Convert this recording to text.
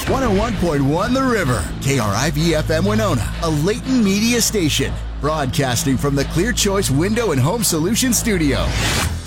101.1 The River, KRIV FM Winona, a Leighton Media station, broadcasting from the Clear Choice Window and Home Solutions Studio.